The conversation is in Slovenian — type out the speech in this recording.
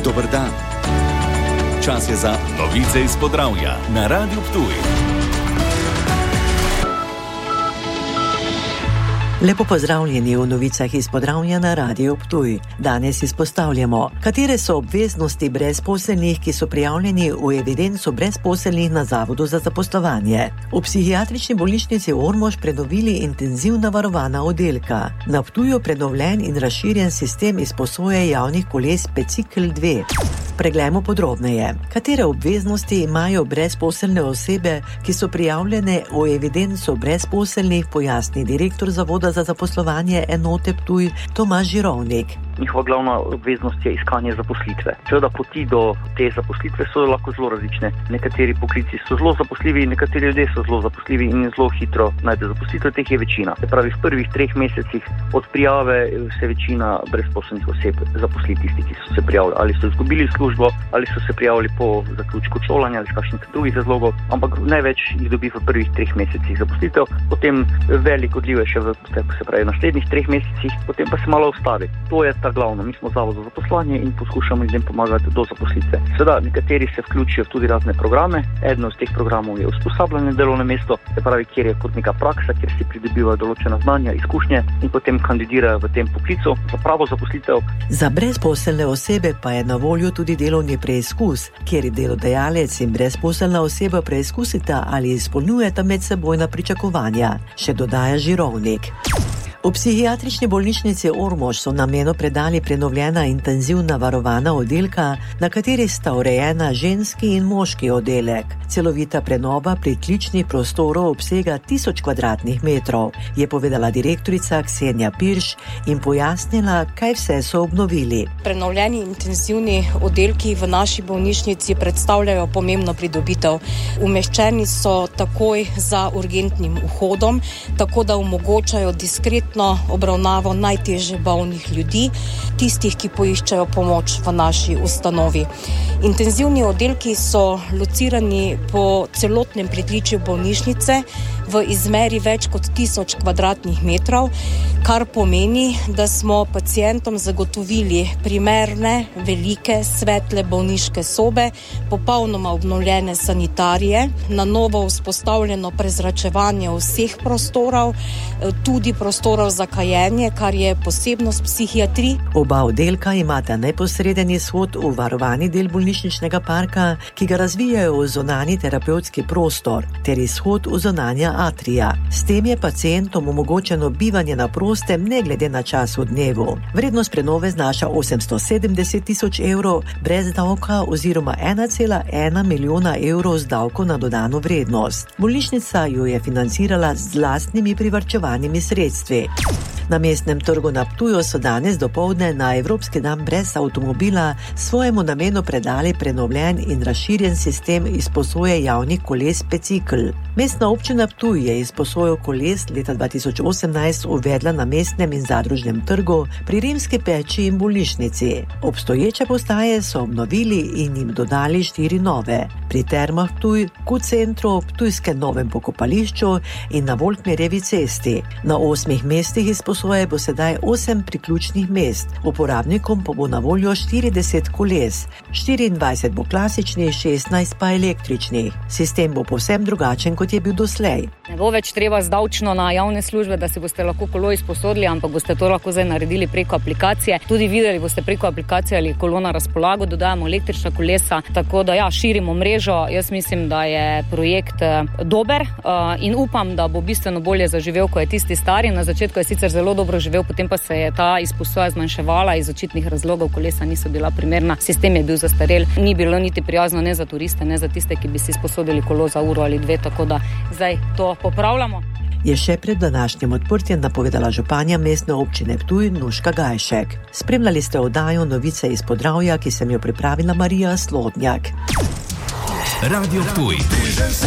Dober dan. Čas je za novice iz Podravja na Radiu Ptuj. Lepo pozdravljeni v novicah iz Podravja na Radiu Ptuj. Danes izpostavljamo, katere so obveznosti brezposelnih, ki so prijavljeni v evidenco brezposelnih na Zavodu za zaposlovanje. V psihiatrični bolnišnici Ormož prenovili intenzivna varovana oddelka. Na Ptuju prenovljen in razširjen sistem izposoje javnih koles Bicikl 2. Preglejmo podrobneje, katere obveznosti imajo brezposelne osebe, ki so prijavljene v evidenco brezposelnih, pojasni direktor Zavoda za zaposlovanje enote Ptuj Tomaž Žirovnik. Njihova glavna obveznost je iskanje zaposlitve. Seveda poti do te zaposlitve so lahko zelo različne. Nekateri poklici so zelo zaposljivi, nekateri ljudje so zelo zaposljivi in zelo hitro najde zaposlitev, teh je večina. Se pravi, v prvih 3 mesecih od prijave se večina brezposelnih oseb zaposli tisti, ki so se prijavili. Ali so izgubili službo, ali so se prijavili po zaključku šolanja ali kakšnih drugih razlogov, ampak največ jih dobi v prvih 3 mesecih zaposlitev, potem velik odliv je še v naslednjih 3 mesecih, potem pa se malo ustavi. To je ta glavno. Mi smo Zavod za zaposlovanje in poskušamo ljudem pomagati do zaposlitve. Seveda, nekateri se vključijo v tudi razne programe. Eden od teh programov je usposabljanje delovno mesto, se pravi, kjer je kot neka praksa, kjer si pridobivajo določena znanja, izkušnje in potem kandidirajo v tem poklicu za pravo zaposlitev. Za brezposelne osebe pa je na voljo tudi delovni preizkus, kjer delodajalec in brezposelna oseba preizkusita ali izpolnjujeta medsebojna pričakovanja, še dodaja Žirovnik. V psihiatrični bolnišnici Ormož so namenu predali prenovljena intenzivna varovana oddelka, na kateri sta urejena ženski in moški oddelek. Celovita prenova pritličnih prostorov obsega 1000 kvadratnih metrov, je povedala direktorica Ksenija Pirš in pojasnila, kaj vse so obnovili. Prenovljeni intenzivni oddelki v naši bolnišnici predstavljajo pomembno pridobitev. Umeščeni so takoj za urgentnim vhodom, tako da omogočajo diskretno obravnavo najtežje bolnih ljudi, tistih, ki poiščejo pomoč v naši ustanovi. Intenzivni oddelki so locirani po celotnem pritličju bolnišnice v izmeri več kot 1000 kvadratnih metrov, kar pomeni, da smo pacientom zagotovili primerne, velike, svetle bolniške sobe, popolnoma obnovljene sanitarije, na novo vzpostavljeno prezračevanje vseh prostorov, tudi prostorov za kajenje, kar je posebnost psihiatrije. Oba oddelka imata neposreden izhod v varovani del bolnišničnega parka, ki ga razvijajo v zonani terapevtski prostor, ter izhod v zonanja atrija. S tem je pacientom omogočeno bivanje na prostem ne glede na čas v dnevu. Vrednost prenove znaša 870 000 evrov brez davka oziroma 1,1 milijona evrov z davko na dodano vrednost. Bolnišnica jo je financirala z lastnimi privarčevanimi sredstvi. Na mestnem trgu na Ptuju so danes dopoldne na Evropski dan brez avtomobila svojemu namenu predali prenovljen in razširjen sistem izposoje javnih koles Bicikl. Mestna občina Ptuj je izposojo koles leta 2018 uvedla na mestnem in zadružnem trgu pri Rimski peči in bolnišnici. Obstoječe postaje so obnovili in jim dodali 4 nove. Pri Termah Ptuj, Q-centru, Ptujskem novem pokopališču in na Volkmerjevi cesti. Na 8 mestih izposoje bo sedaj 8 priključnih mest. Uporabnikom pa bo na voljo 40 koles. 24 bo klasičnih, 16 pa električnih. Sistem bo povsem drugačen, kot je bil doslej. Ne bo več treba zdavčno na javne službe, da si boste lahko kolo izposodili, ampak boste to lahko zdaj naredili preko aplikacije. Tudi videli boste preko aplikacije ali kolo na razpolago, dodajamo električna kolesa, tako da širimo mrežo. Jaz mislim, da je projekt dober in upam, da bo bistveno bolje zaživel, ko je tisti stari. Na začetku je sicer zelo dobro živel, potem pa se je ta izposoja zmanjševala iz očitnih razlogov, kolesa niso bila primerna, sistem je bil zastarel, ni bilo niti prijazno ne za turiste, ne za tiste, ki bi si izposodili kolo za uro ali 2, tako da zdaj to popravljamo. Je še pred današnjim odprtjem napovedala županja mestne občine Ptuj Nuška Gajšek. Spremljali ste oddajo Novice iz Podravja, ki sem jo pripravila Marija Slodnjak. Radio Ptuj.